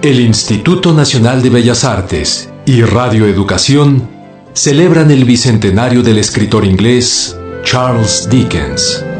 El Instituto Nacional de Bellas Artes y Radio Educación celebran el bicentenario del escritor inglés Charles Dickens.